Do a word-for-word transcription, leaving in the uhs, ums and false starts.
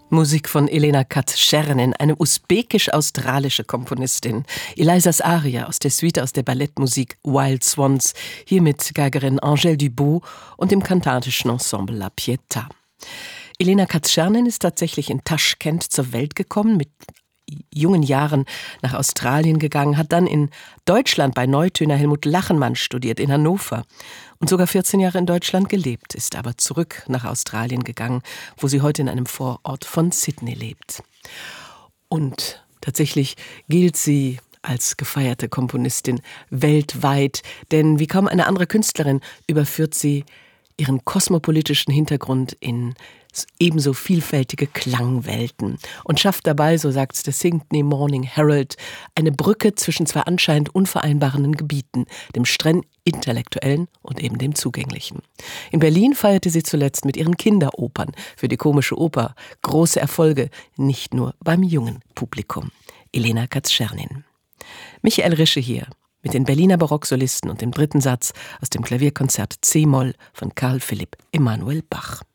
Musik von Elena Katschernin, eine usbekisch-australische Komponistin. Elizas Aria aus der Suite aus der Ballettmusik Wild Swans, hier mit Geigerin Angèle Dubot und dem kantatischen Ensemble La Pietà. Elena Katschernin ist tatsächlich in Taschkent zur Welt gekommen, mit jungen Jahren nach Australien gegangen, hat dann in Deutschland bei Neutöner Helmut Lachenmann studiert, in Hannover und sogar vierzehn Jahre in Deutschland gelebt, ist aber zurück nach Australien gegangen, wo sie heute in einem Vorort von Sydney lebt. Und tatsächlich gilt sie als gefeierte Komponistin weltweit, denn wie kaum eine andere Künstlerin überführt sie ihren kosmopolitischen Hintergrund in ebenso vielfältige Klangwelten und schafft dabei, so sagt es der Sydney Morning Herald, eine Brücke zwischen zwei anscheinend unvereinbaren Gebieten, dem streng intellektuellen und eben dem zugänglichen. In Berlin feierte sie zuletzt mit ihren Kinderopern für die Komische Oper große Erfolge, nicht nur beim jungen Publikum. Elena Katschernin. Michael Rische hier mit den Berliner Barocksolisten und dem dritten Satz aus dem Klavierkonzert C-Moll von Carl Philipp Emanuel Bach.